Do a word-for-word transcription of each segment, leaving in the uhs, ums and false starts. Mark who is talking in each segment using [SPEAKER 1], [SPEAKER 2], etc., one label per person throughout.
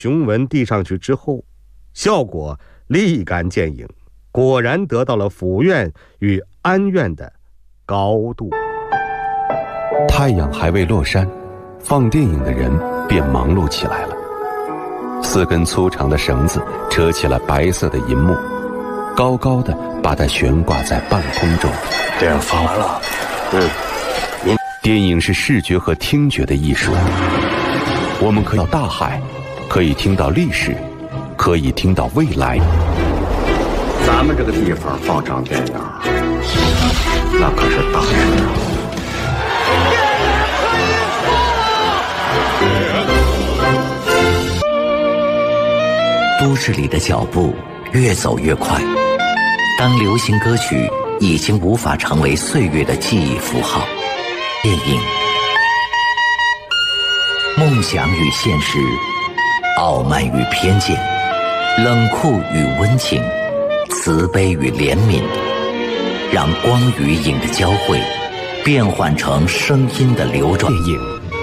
[SPEAKER 1] 雄文递上去之后，效果立竿见影，果然得到了府院与安院的高度。
[SPEAKER 2] 太阳还未落山，放电影的人便忙碌起来了。四根粗长的绳子扯起了白色的银幕，高高的把它悬挂在半空中。
[SPEAKER 3] 电影放完了。嗯，您
[SPEAKER 2] 电影是视觉和听觉的艺术。我们可以到大海，可以听到历史，可以听到未来。
[SPEAKER 3] 咱们这个地方放场电影，那可是大事啊！
[SPEAKER 4] 都市里的脚步越走越快，当流行歌曲已经无法成为岁月的记忆符号，电影、梦想与现实，傲慢与偏见，冷酷与温情，慈悲与怜悯，让光与影的交汇变换成声音的流转。
[SPEAKER 2] 电影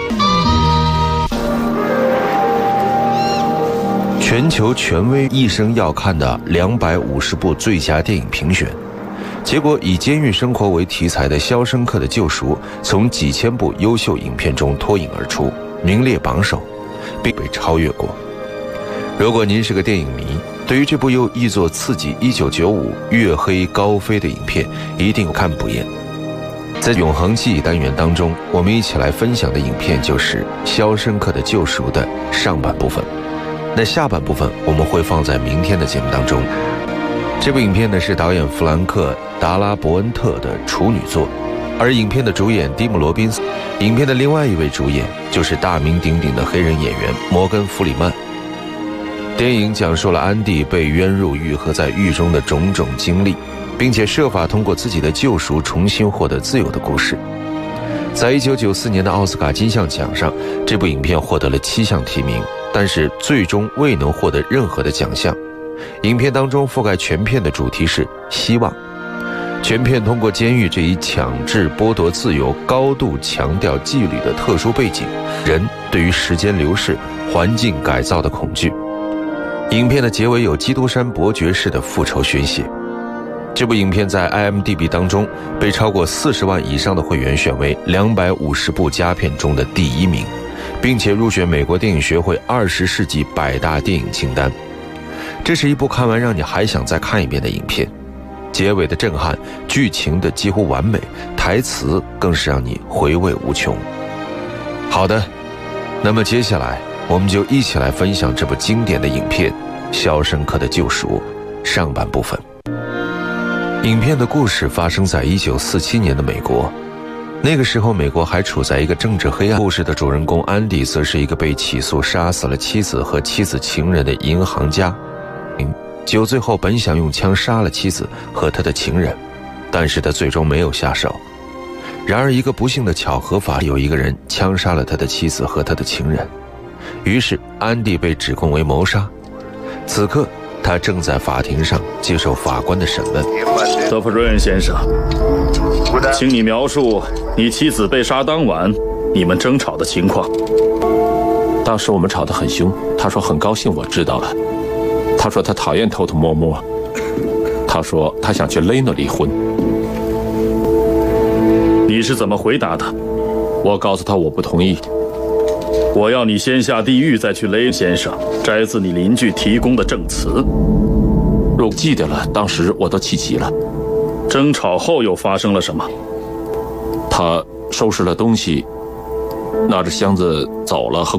[SPEAKER 2] 全球权威一生要看的两百五十部最佳电影评选，结果以监狱生活为题材的《肖申克的救赎》从几千部优秀影片中脱颖而出，名列榜首，并被超越过。如果您是个电影迷，对于这部又译作刺激一九九五月黑高飞的影片一定看不厌。在永恒记忆单元当中，我们一起来分享的影片就是《肖申克的救赎》的上半部分，那下半部分我们会放在明天的节目当中。这部影片呢是导演弗兰克·达拉伯恩特的处女作，而影片的主演蒂姆·罗宾斯，影片的另外一位主演就是大名鼎鼎的黑人演员摩根·弗里曼。电影讲述了安迪被冤入狱和在狱中的种种经历，并且设法通过自己的救赎重新获得自由的故事。在一九九四年的奥斯卡金像奖上，这部影片获得了七项提名，但是最终未能获得任何的奖项。影片当中覆盖全片的主题是希望。全片通过监狱这一强制剥夺自由、高度强调纪律的特殊背景，人对于时间流逝、环境改造的恐惧。影片的结尾有基督山伯爵式的复仇宣泄。这部影片在 I M D B 当中被超过四十万以上的会员选为两百五十部佳片中的第一名，并且入选美国电影学会二十世纪百大电影清单。这是一部看完让你还想再看一遍的影片，结尾的震撼，剧情的几乎完美，台词更是让你回味无穷。好的，那么接下来我们就一起来分享这部经典的影片《肖申克的救赎》上半部分。影片的故事发生在一九四七年的美国，那个时候美国还处在一个政治黑暗。故事的主人公安迪则是一个被起诉杀死了妻子和妻子情人的银行家，酒醉后本想用枪杀了妻子和他的情人，但是他最终没有下手。然而一个不幸的巧合，法有一个人枪杀了他的妻子和他的情人，于是安迪被指控为谋杀。此刻他正在法庭上接受法官的审问。
[SPEAKER 5] 德弗瑞恩先生，请你描述你妻子被杀当晚你们争吵的情况。
[SPEAKER 6] 当时我们吵得很凶，他说很高兴我知道了，他说他讨厌偷偷摸摸，他说他想去雷诺离婚。
[SPEAKER 5] 你是怎么回答的？
[SPEAKER 6] 我告诉他我不同意。
[SPEAKER 5] 我要你先下地狱再去雷先生摘自你邻居提供的证词。
[SPEAKER 6] 若记得了，当时我都气急了。
[SPEAKER 5] 争吵后又发生了什么？
[SPEAKER 6] 他收拾了东西，拿着箱子走了，和